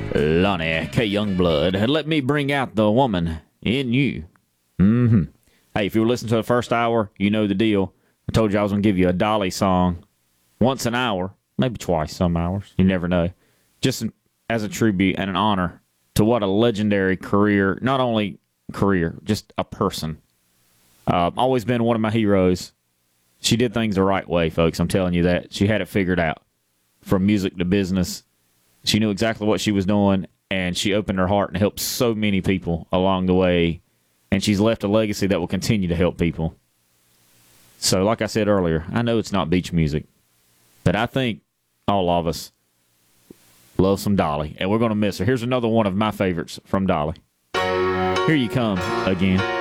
Lonnie K. Youngblood. Let me bring out the woman in you. Mm-hmm. Hey, if you were listening to the first hour, you know the deal. I told you I was going to give you a Dolly song once an hour, maybe twice some hours. You never know. Just as a tribute and an honor to what a legendary career, not only career, just a person. Always been one of my heroes. She did things the right way, folks. I'm telling you that. She had it figured out. From music to business. She knew exactly what she was doing, and she opened her heart and helped so many people along the way. And she's left a legacy that will continue to help people. So, like I said earlier, I know it's not beach music, but I think all of us love some Dolly, and we're going to miss her. Here's another one of my favorites from Dolly. Here you come again.